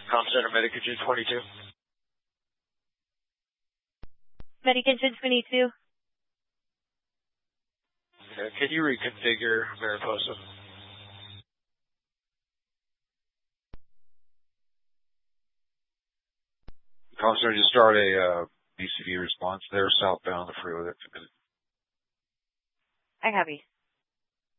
Com Center Medicagen 22. Medicagen 22. Can you reconfigure Mariposa? Com Center, just start a BCV response there southbound the freeway. I copy.